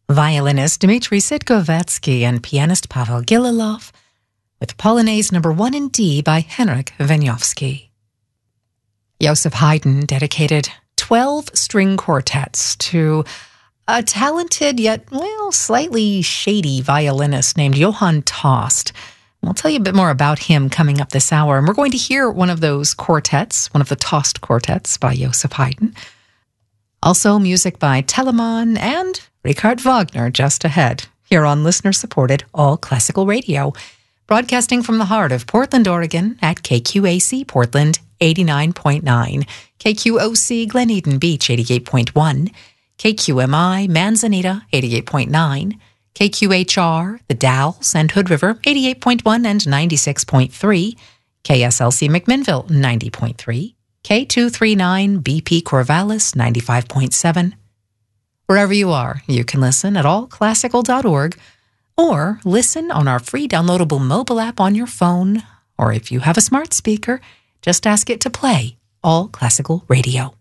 violinist Dmitri Sitkovetsky and pianist Pavel Gililov, with Polonaise No. 1 in D by Henryk Wieniawski. Joseph Haydn dedicated 12 string quartets to a talented yet, slightly shady violinist named Johann Tost. We'll tell you a bit more about him coming up this hour, and we're going to hear one of those quartets, one of the Tost quartets by Joseph Haydn. Also, music by Telemann and Richard Wagner just ahead, here on listener-supported All Classical Radio, broadcasting from the heart of Portland, Oregon at KQAC Portland 89.9, KQOC Glen Eden Beach 88.1, KQMI Manzanita 88.9, KQHR The Dalles and Hood River 88.1 and 96.3, KSLC McMinnville 90.3, K239 BP Corvallis 95.7. Wherever you are, you can listen at allclassical.org or listen on our free downloadable mobile app on your phone, or if you have a smart speaker, just ask it to play All Classical Radio.